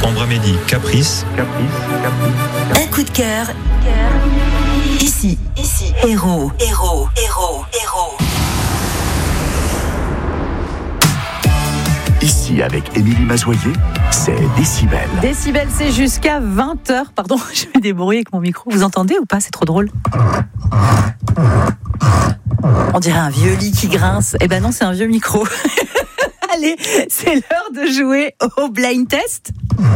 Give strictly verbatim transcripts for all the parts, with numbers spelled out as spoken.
Ambre Amélie, Caprice. Caprice, Caprice. Un coup de cœur. Ici, ici, héros, héros, héros, héros. Ici, avec Émilie Mazoyer, c'est Décibel. Décibel, c'est jusqu'à vingt heures. Pardon, je me débrouille avec mon micro. Vous entendez ou pas? C'est trop drôle. On dirait un vieux lit qui grince. Eh ben non, c'est un vieux micro. Allez, c'est l'heure de jouer au blind test.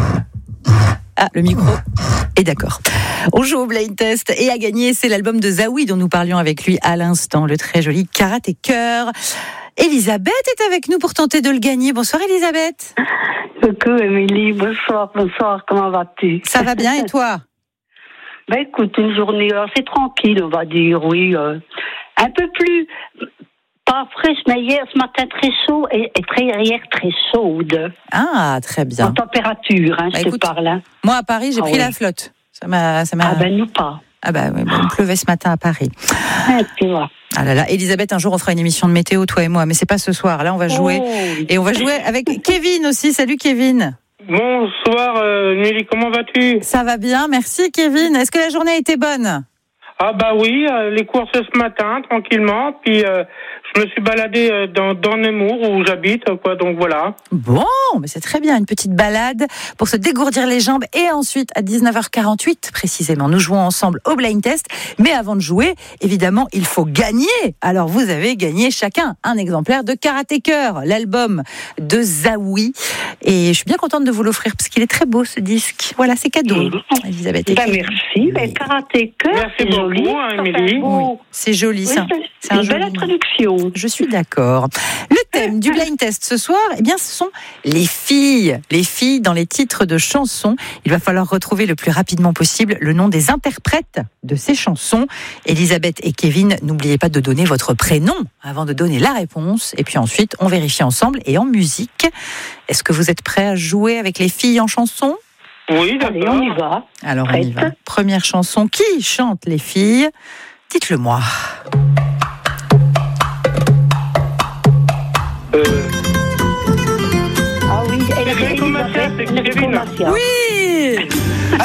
Ah, le micro est d'accord. On joue au blind test et à gagner, c'est l'album de Zaoui dont nous parlions avec lui à l'instant, le très joli Karaté Cœur. Elisabeth est avec nous pour tenter de le gagner. Bonsoir Elisabeth. Coucou Émilie, bonsoir, bonsoir, comment vas-tu? Ça va bien et toi? Ben écoute, une journée assez tranquille, on va dire, oui. Euh, un peu plus, pas fraîche, mais hier, ce matin, très chaud et, et très, hier, très chaude. Ah, très bien. En température, hein, bah, je écoute, te parle. Hein. Moi, à Paris, j'ai ah, pris oui. la flotte. Ça m'a, ça m'a... Ah ben, nous pas. Ah ben, oui, il pleuvait ce matin à Paris. Ah, tu vois. Ah là là, Elisabeth, un jour on fera une émission de météo, toi et moi, mais c'est pas ce soir. Là, on va jouer. Oh. Et on va jouer avec Kevin aussi. Salut Kevin. Bonsoir euh, Nelly, comment vas-tu? Ça va bien, merci Kevin. Est-ce que la journée a été bonne? Ah bah oui, euh, les courses ce matin, tranquillement, puis euh, je me suis baladé euh, dans, dans Nemours où j'habite, quoi, donc voilà. Bon, mais c'est très bien, une petite balade pour se dégourdir les jambes et ensuite à dix-neuf heures quarante-huit précisément, nous jouons ensemble au blind test, mais avant de jouer, évidemment, il faut gagner. Alors vous avez gagné chacun un exemplaire de Karaté Cœur, l'album de Zaoui, et je suis bien contente de vous l'offrir parce qu'il est très beau ce disque. Voilà, c'est cadeau, mmh. Elisabeth. Ben, merci, mais Karaté Cœur, merci beaucoup. Joli, hein, Émilie. Oui, c'est joli, oui, ça. C'est, c'est une belle introduction. Je suis d'accord. Le thème du blind test ce soir, eh bien, ce sont les filles. Les filles dans les titres de chansons. Il va falloir retrouver le plus rapidement possible le nom des interprètes de ces chansons. Elisabeth et Kevin, n'oubliez pas de donner votre prénom avant de donner la réponse. Et puis ensuite, on vérifie ensemble et en musique. Est-ce que vous êtes prêts à jouer avec les filles en chanson? Oui, d'accord. Allez, on y va. Alors, on y va. Première chanson. Qui chante les filles? Dites-le moi. Euh... Ah oui, elle est Kevin Commercial, c'est Kevin. Oui.